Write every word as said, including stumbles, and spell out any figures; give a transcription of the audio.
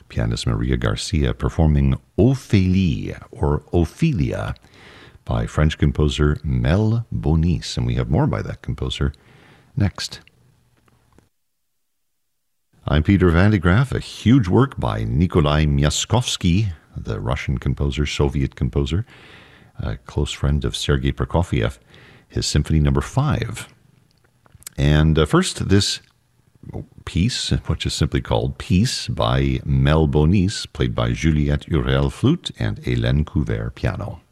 pianist Maria Garcia performing Ophélie, or Ophelia, by French composer Mel Bonis. And we have more by that composer next. I'm Peter Van de Graaff. A huge work by Nikolai Myaskovsky, the Russian composer, Soviet composer, a close friend of Sergei Prokofiev, his Symphony Number Five. And uh, first, this piece, which is simply called Peace, by Mel Bonis, played by Juliette Urel flute and Hélène Couvert piano.